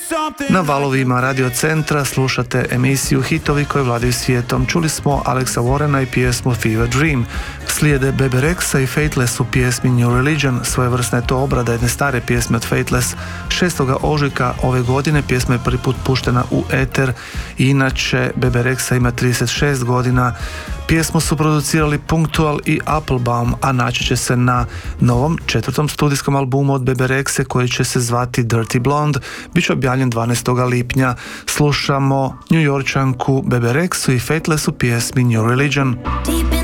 Na valovima Radio Centra slušate emisiju Hitovi koji vladaju svijetom. Čuli smo Alexa Warrena i pjesmu Fever Dream. Slijede Bebe Rexha i Faithless u pjesmi New Religion. Svojevrsna je to obrada jedne stare pjesme od Faithless. 6. ožujka ove godine pjesma je prvi put puštena u eter. Inače, Bebe Rexha ima 36 godina. Pjesmu su producirali Punctual i Applebaum, a naći će se na novom 4. studijskom albumu od Bebe Rexhe koji će se zvati Dirty Blonde. Biće objavljen 12. lipnja. Slušamo New Yorkčanku Bebe Rexhu i Faithless u pjesmi New Religion.